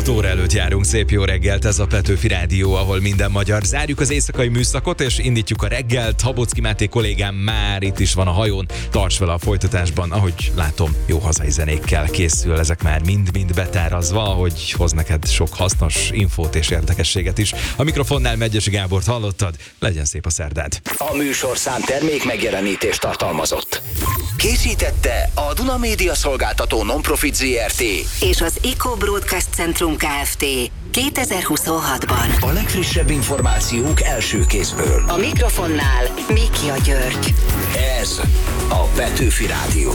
6 óra előtt járunk, szép jó reggelt, ez a Petőfi Rádió, ahol minden magyar. Zárjuk az éjszakai műszakot, és indítjuk a reggelt. Habocki Máté kollégám már itt is van a hajón, tarts vele a folytatásban, ahogy látom, jó hazai zenékkel készül, ezek már mind-mind betárazva, hogy hoz neked sok hasznos infót és érdekességet is. A mikrofonnál Megyesi Gábort hallottad, legyen szép a szerdád. A műsorszám termék megjelenítést tartalmazott. Készítette a Duna Média Szolgáltató Non-Profit Zrt. és az Eco Broadcast Centrum Kft. 2026-ban. A legfrissebb információk első kézből. A mikrofonnál Mikia György. Ez a Petőfi Rádió.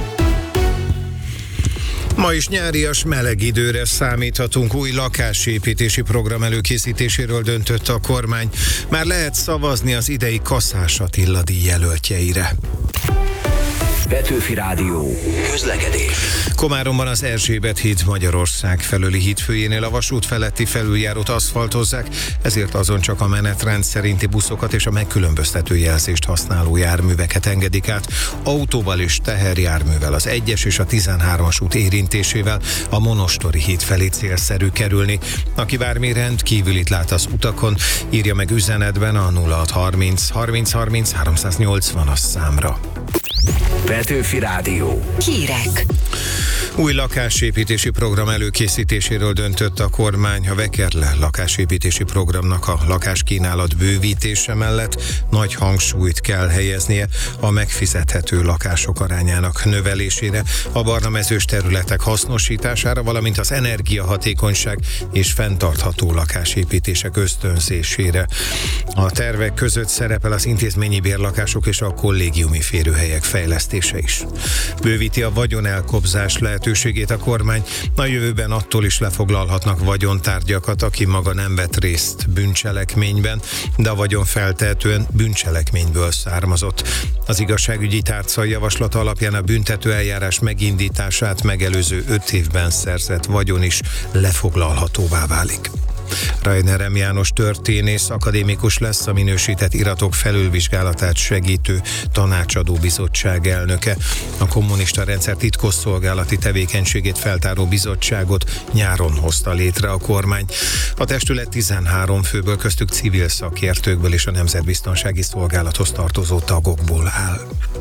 Ma is nyárias meleg időre számíthatunk. Új lakásépítési program előkészítéséről döntött a kormány. Már lehet szavazni az idei Kaszás Attila díj jelöltjeire. Petőfi Rádió. Közlekedés. Komáromban az Erzsébet híd Magyarország felőli hídfőjénél a vasút feletti felüljárót aszfaltozzák, ezért azon csak a menetrend szerinti buszokat és a megkülönböztető jelzést használó járműveket engedik át. Autóval és teherjárművel az 1-es és a 13-as út érintésével a Monostori híd felé célszerű kerülni. Aki bármi rendkívülit lát az utakon, írja meg üzenetben a 0630 30 30 380-as számra. Petőfi Rádió. Hírek. Új lakásépítési program előkészítéséről döntött a kormány. A Vekerle lakásépítési programnak a lakáskínálat bővítése mellett nagy hangsúlyt kell helyeznie a megfizethető lakások arányának növelésére, a barnamezős területek hasznosítására, valamint az energiahatékonyság és fenntartható lakásépítések ösztönzésére. A tervek között szerepel az intézményi bérlakások és a kollégiumi férőhelyek fejlesztése is. Bővíti a vagyonelkobzás lehetőségét a kormány. A jövőben attól is lefoglalhatnak vagyontárgyakat, aki maga nem vett részt bűncselekményben, de a vagyon feltehetően bűncselekményből származott. Az igazságügyi tárca javaslata alapján a büntető eljárás megindítását megelőző 5 évben szerzett vagyon is lefoglalhatóvá válik. Reiner M. János történész akadémikus lesz a minősített iratok felülvizsgálatát segítő tanácsadó bizottság elnöke. A kommunista rendszer titkosszolgálati tevékenységét feltáró bizottságot nyáron hozta létre a kormány. A testület 13 főből, köztük civil szakértőkből és a Nemzetbiztonsági Szolgálathoz tartozó tagokból áll.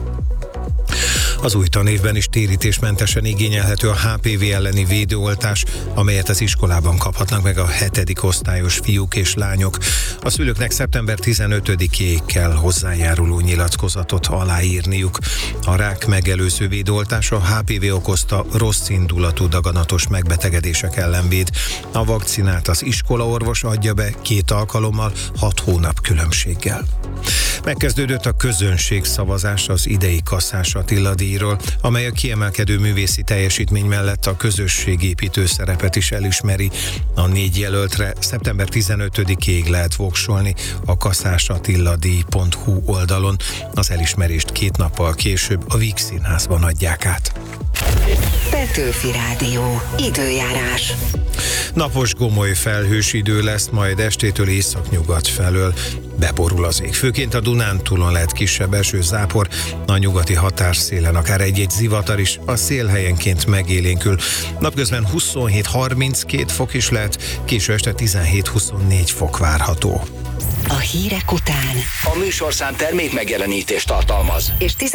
Az új tanévben is térítésmentesen igényelhető a HPV elleni védőoltás, amelyet az iskolában kaphatnak meg a 7. osztályos fiúk és lányok. A szülőknek szeptember 15-éig kell hozzájáruló nyilatkozatot aláírniuk. A rák megelőző védőoltás a HPV okozta rosszindulatú daganatos megbetegedések ellen véd. A vakcinát az iskolaorvos adja be 2 alkalommal, 6 hónap különbséggel. Megkezdődött a közönségszavazás az idei Kaszás Attila díjról, amely a kiemelkedő művészi teljesítmény mellett a közösségépítő szerepet is elismeri. A 4 jelöltre szeptember 15-ig lehet voksolni a kaszásattiladíj.hu oldalon. Az elismerést 2 nappal később a Víg Színházban adják át. Petőfi Rádió. Időjárás. Napos, gomoly felhős idő lesz, majd estétől északnyugat felől beborul az ég. Főként a Dunántúlon lehet kisebb esőzápor, a nyugati határszélen akár egy-egy zivatar is, a szél helyenként megélénkül. Napközben 27-32 fok is lehet, késő este 17-24 fok várható. A hírek után. A műsorszám termék megjelenítést tartalmaz. És